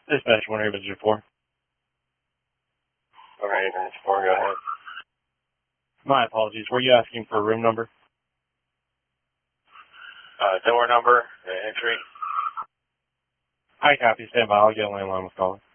Dispatch 1-804. Alright, 4, go ahead. My apologies. Were you asking for a room number? Door number, entry. I copy. Stand by. I'll get a landline with caller.